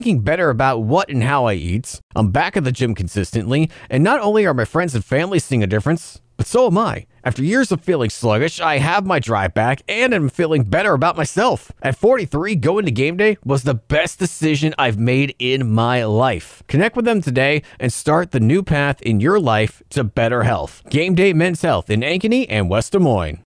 thinking better about what and how I eat. I'm back at the gym consistently, and not only are my friends and family seeing a difference, but so am I. After years of feeling sluggish, I have my drive back and am feeling better about myself. At 43, going to game day was the best decision I've made in my life. Connect with them today and start the new path in your life to better health. Game Day Men's Health in Ankeny and West Des Moines.